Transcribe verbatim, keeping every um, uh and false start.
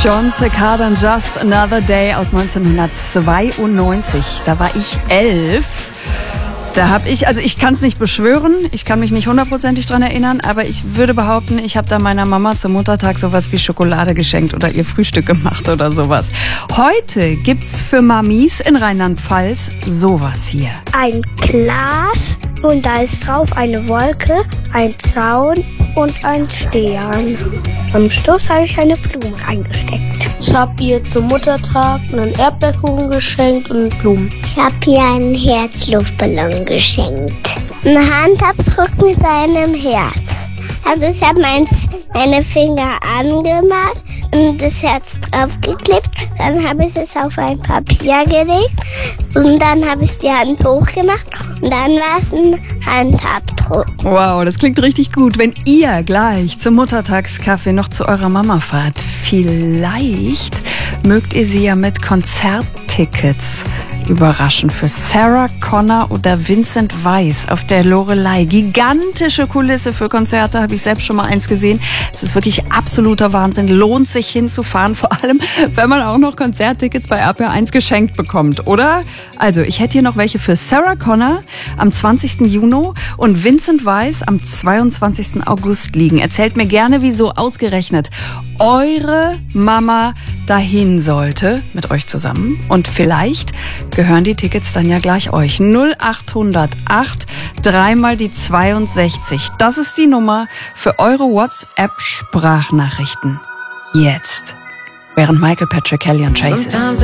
John Cicada and Just Another Day aus neunzehnhundertzweiundneunzig. Da war ich elf. Da habe ich, also ich kann es nicht beschwören, ich kann mich nicht hundertprozentig dran erinnern, aber ich würde behaupten, ich habe da meiner Mama zum Muttertag sowas wie Schokolade geschenkt oder ihr Frühstück gemacht oder sowas. Heute gibt's für Mamis in Rheinland-Pfalz sowas hier. Ein Glas und da ist drauf eine Wolke, ein Zaun und ein Stern. Am Schluss habe ich eine Blume reingesteckt. Ich habe ihr zum Muttertag einen Erdbeerkuchen geschenkt und Blumen. Ich habe ihr einen Herzluftballon geschenkt. Ein Handabdruck mit seinem Herz. Also ich habe mein, meine Finger angemalt und das Herz draufgeklebt. Dann habe ich es auf ein Papier gelegt und dann habe ich die Hand hochgemacht und dann war es ein Handabdruck. Wow, das klingt richtig gut. Wenn ihr gleich zum Muttertagskaffee noch zu eurer Mama fahrt, vielleicht mögt ihr sie ja mit Konzerttickets überraschen für Sarah Connor oder Vincent Weiss auf der Loreley. Gigantische Kulisse für Konzerte, habe ich selbst schon mal eins gesehen. Es ist wirklich absoluter Wahnsinn, lohnt sich hinzufahren, vor allem, wenn man auch noch Konzerttickets bei R P R eins geschenkt bekommt, oder? Also, ich hätte hier noch welche für Sarah Connor am zwanzigsten Juni und Vincent Weiss am zweiundzwanzigsten August liegen. Erzählt mir gerne, wieso ausgerechnet eure Mama dahin sollte, mit euch zusammen. Und vielleicht gehören die Tickets dann ja gleich euch. null achthundert acht, dreimal die zweiundsechzig. Das ist die Nummer für eure WhatsApp-Sprachnachrichten. Jetzt. Während Michael Patrick Kelly und Chase ist.